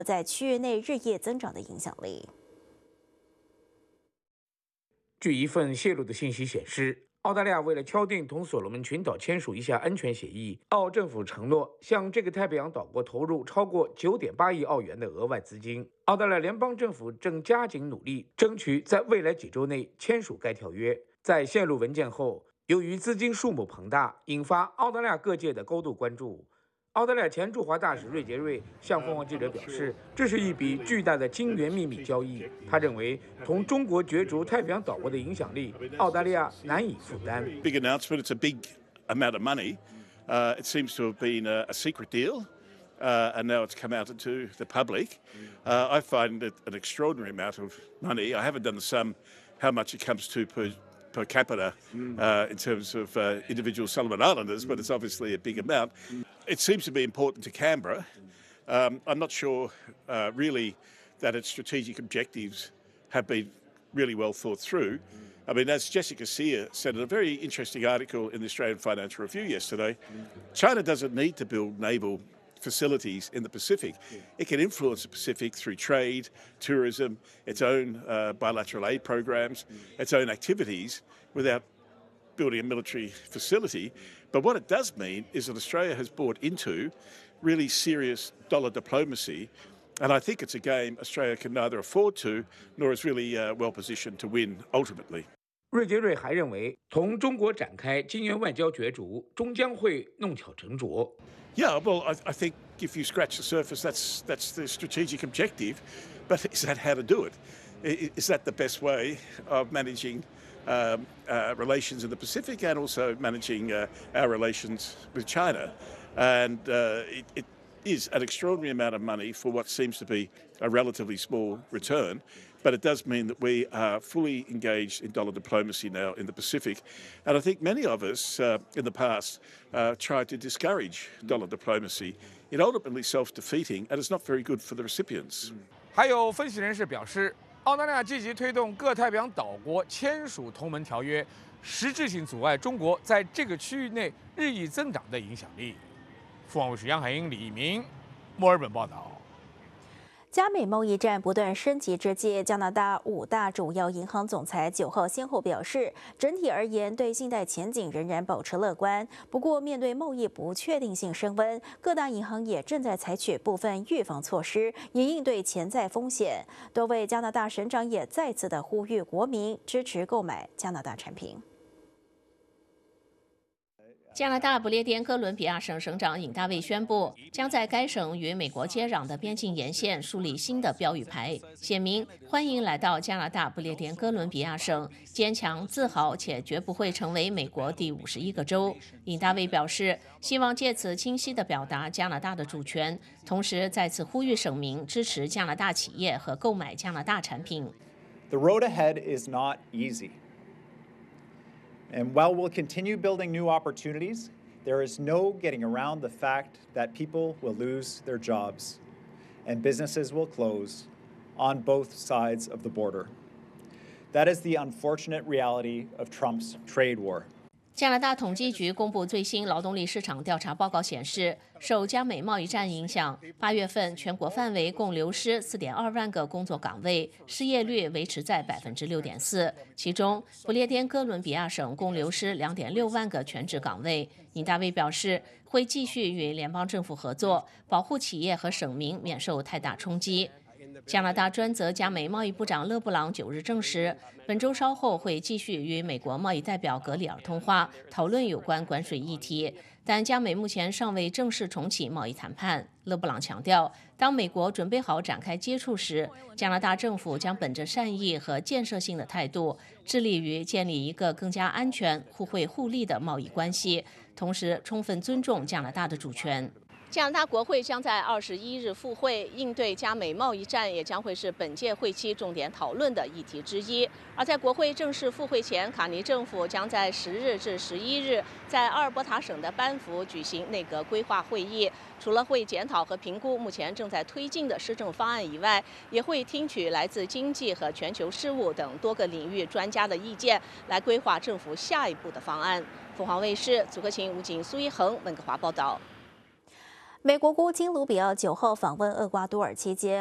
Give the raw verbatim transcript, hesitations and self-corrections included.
在区域内日益增长的影响力。 据一份泄露的信息显示，澳大利亚为了敲定同所罗门群岛签署一项安全协议，澳政府承诺向这个太平洋岛国投入超过九点八亿澳元的额外资金。澳大利亚联邦政府正加紧努力，争取在未来几周内签署该条约。在泄露文件后，由于资金数目庞大，引发澳大利亚各界的高度关注。澳大利亚前驻华大使瑞杰瑞向凤凰记者表示，这是一笔巨大的金元秘密交易。他认为，同中国角逐太平洋岛国的影响力，澳大利亚难以负担。 Big announcement. It's a big amount of money. Uh, it seems to have been a, a secret deal, uh, and now it's come out into the public. Uh, I find it an extraordinary amount of money. I haven't done the sum how much it comes to per. per capita uh, in terms of uh, individual Solomon Islanders, but it's obviously a big amount. It seems to be important to Canberra. Um, I'm not sure uh, really that its strategic objectives have been really well thought through. I mean, as Jessica Sear said in a very interesting article in the Australian Financial Review yesterday, China doesn't need to build naval facilities in the Pacific. It can influence the Pacific through trade, tourism, its own uh, bilateral aid programs, its own activities without building a military facility. But what it does mean is that Australia has bought into really serious dollar diplomacy, and I think it's a game Australia can neither afford to nor is really uh, well positioned to win ultimately. 瑞杰瑞还认为，同中国展开金元外交角逐，终将会弄巧成拙。 Yeah, well, I, I think if you scratch the surface, that's that's the strategic objective. But is that how to do it? Is that the best way of managing um, uh, relations in the Pacific and also managing uh, our relations with China? And uh, it, it is an extraordinary amount of money for what seems to be a relatively small return. But it does mean that we are fully engaged in dollar diplomacy now in the Pacific. And I think many of us uh, in the past uh, tried to discourage dollar diplomacy. It ultimately self-defeating, and it's not very good for the recipients. 还有分析人士表示，澳大利亚积极推动各太平洋岛国签署同盟条约，实质性阻碍中国在这个区域内日益增长的影响力。凤凰卫视杨海英、李一鸣，墨尔本报道。 加美贸易战不断升级之际，加拿大五大主要银行总裁九号先后表示，整体而言对信贷前景仍然保持乐观。不过，面对贸易不确定性升温，各大银行也正在采取部分预防措施，以应对潜在风险。多位加拿大省长也再次的呼吁国民支持购买加拿大产品。 加拿大不列颠哥伦比亚省省长尹大卫宣布，将在该省与美国接壤的边境沿线树立新的标语牌，写明“欢迎来到加拿大不列颠哥伦比亚省，坚强、自豪且绝不会成为美国第五十一个州”。尹大卫表示，希望借此清晰地表达加拿大的主权，同时再次呼吁省民支持加拿大企业和购买加拿大产品。 The road ahead is not easy. And while we'll continue building new opportunities, there is no getting around the fact that people will lose their jobs and businesses will close on both sides of the border. That is the unfortunate reality of Trump's trade war. 加拿大统计局公布最新劳动力市场调查报告显示，受加美贸易战影响，八月份全国范围共流失 四点二万个工作岗位，失业率维持在 百分之六点四。其中，不列颠哥伦比亚省共流失 两点六万个全职岗位。尹大卫表示，会继续与联邦政府合作，保护企业和省民免受太大冲击。加拿大专责加美贸易部长勒布朗九日证实，本周稍后会继续与美国贸易代表格里尔通话，讨论有关关税议题。但加美目前尚未正式重启贸易谈判。勒布朗强调，当美国准备好展开接触时，加拿大政府将本着善意和建设性的态度，致力于建立一个更加安全、互惠互利的贸易关系，同时充分尊重加拿大的主权。加拿大国会将在二十一日复会，应对加美贸易战也将会是本届会期重点讨论的议题之一。而在国会正式复会前，卡尼政府将在十日至十一日在阿尔伯塔省的班夫举行内阁规划会议。除了会检讨和评估目前正在推进的施政方案以外，也会听取来自经济和全球事务等多个领域专家的意见，来规划政府下一步的方案。凤凰卫视祖克勤、吴景、苏一恒、温哥华报道。 美国国务卿卢比奥九号访问厄瓜多尔期间，